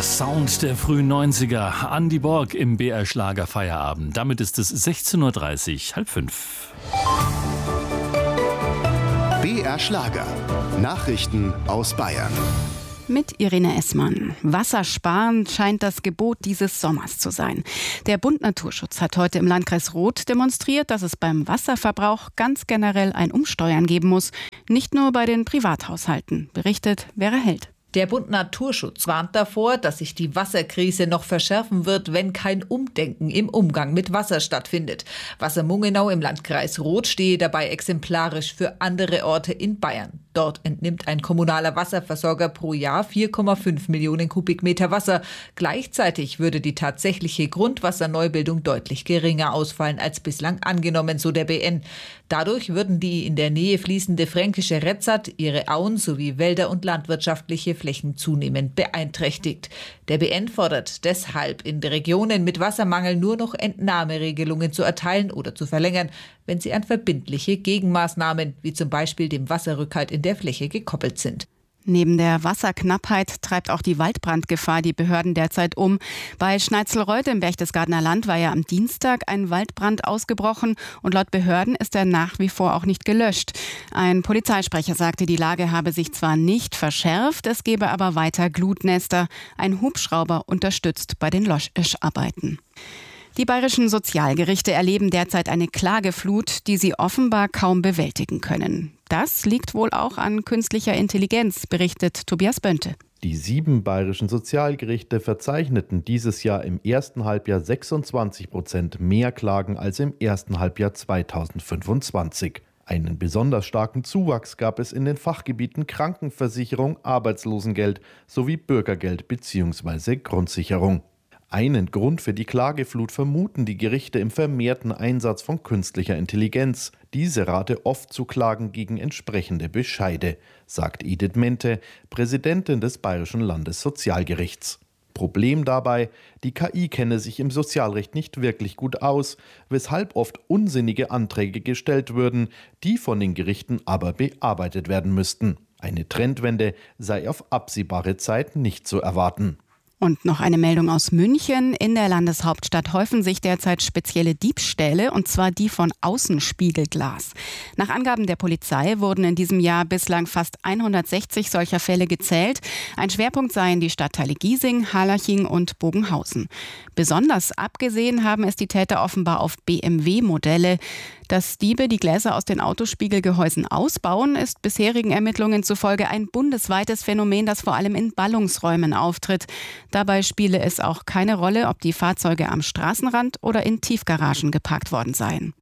Der Sound der frühen 90er. Andi Borg im BR Schlager Feierabend. Damit ist es 16:30 Uhr, 16:30. BR Schlager. Nachrichten aus Bayern. Mit Irene Essmann. Wassersparen scheint das Gebot dieses Sommers zu sein. Der Bund Naturschutz hat heute im Landkreis Roth demonstriert, dass es beim Wasserverbrauch ganz generell ein Umsteuern geben muss. Nicht nur bei den Privathaushalten, berichtet Vera Held. Der Bund Naturschutz warnt davor, dass sich die Wasserkrise noch verschärfen wird, wenn kein Umdenken im Umgang mit Wasser stattfindet. Wassermungenau im Landkreis Roth stehe dabei exemplarisch für andere Orte in Bayern. Dort entnimmt ein kommunaler Wasserversorger pro Jahr 4,5 Millionen Kubikmeter Wasser. Gleichzeitig würde die tatsächliche Grundwasserneubildung deutlich geringer ausfallen als bislang angenommen, so der BN. Dadurch würden die in der Nähe fließende fränkische Retzat, ihre Auen sowie Wälder und landwirtschaftliche Flächen zunehmend beeinträchtigt. Der BN fordert deshalb, in Regionen mit Wassermangel nur noch Entnahmeregelungen zu erteilen oder zu verlängern, wenn sie an verbindliche Gegenmaßnahmen, wie zum Beispiel dem Wasserrückhalt in der Fläche, gekoppelt sind. Neben der Wasserknappheit treibt auch die Waldbrandgefahr die Behörden derzeit um. Bei Schneizelreuth im Berchtesgadener Land war ja am Dienstag ein Waldbrand ausgebrochen und laut Behörden ist er nach wie vor auch nicht gelöscht. Ein Polizeisprecher sagte, die Lage habe sich zwar nicht verschärft, es gebe aber weiter Glutnester. Ein Hubschrauber unterstützt bei den Löscharbeiten. Die bayerischen Sozialgerichte erleben derzeit eine Klageflut, die sie offenbar kaum bewältigen können. Das liegt wohl auch an künstlicher Intelligenz, berichtet Tobias Bönte. Die 7 bayerischen Sozialgerichte verzeichneten dieses Jahr im ersten Halbjahr 26% mehr Klagen als im ersten Halbjahr 2025. Einen besonders starken Zuwachs gab es in den Fachgebieten Krankenversicherung, Arbeitslosengeld sowie Bürgergeld bzw. Grundsicherung. Einen Grund für die Klageflut vermuten die Gerichte im vermehrten Einsatz von künstlicher Intelligenz. Diese rate oft zu Klagen gegen entsprechende Bescheide, sagt Edith Mente, Präsidentin des Bayerischen Landessozialgerichts. Problem dabei, die KI kenne sich im Sozialrecht nicht wirklich gut aus, weshalb oft unsinnige Anträge gestellt würden, die von den Gerichten aber bearbeitet werden müssten. Eine Trendwende sei auf absehbare Zeit nicht zu erwarten. Und noch eine Meldung aus München. In der Landeshauptstadt häufen sich derzeit spezielle Diebstähle, und zwar die von Außenspiegelglas. Nach Angaben der Polizei wurden in diesem Jahr bislang fast 160 solcher Fälle gezählt. Ein Schwerpunkt seien die Stadtteile Giesing, Harlaching und Bogenhausen. Besonders abgesehen haben es die Täter offenbar auf BMW-Modelle. Dass Diebe die Gläser aus den Autospiegelgehäusen ausbauen, ist bisherigen Ermittlungen zufolge ein bundesweites Phänomen, das vor allem in Ballungsräumen auftritt. Dabei spiele es auch keine Rolle, ob die Fahrzeuge am Straßenrand oder in Tiefgaragen geparkt worden seien.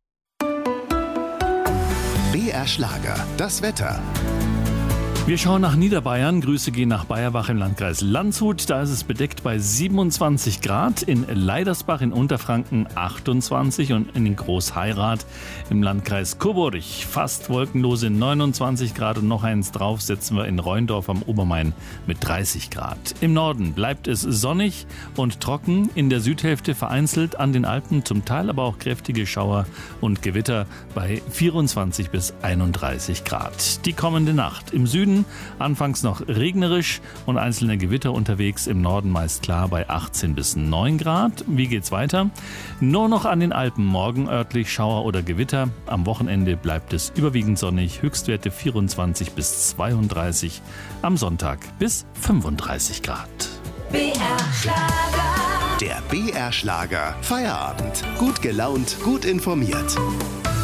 BR Schlager, das Wetter. Wir schauen nach Niederbayern. Grüße gehen nach Baierbach im Landkreis Landshut. Da ist es bedeckt bei 27 Grad. In Leidersbach in Unterfranken 28 und in Großheirath im Landkreis Coburg fast wolkenlose 29 Grad. Und noch eins drauf setzen wir in Rheindorf am Obermain mit 30 Grad. Im Norden bleibt es sonnig und trocken. In der Südhälfte vereinzelt an den Alpen, zum Teil aber auch kräftige Schauer und Gewitter bei 24 bis 31 Grad. Die kommende Nacht im Süden anfangs noch regnerisch und einzelne Gewitter unterwegs, im Norden meist klar bei 18 bis 9 Grad. Wie geht's weiter? Nur noch an den Alpen morgen örtlich Schauer oder Gewitter. Am Wochenende bleibt es überwiegend sonnig, Höchstwerte 24 bis 32, am Sonntag bis 35 Grad. BR Schlager. Der BR Schlager Feierabend. Gut gelaunt, gut informiert.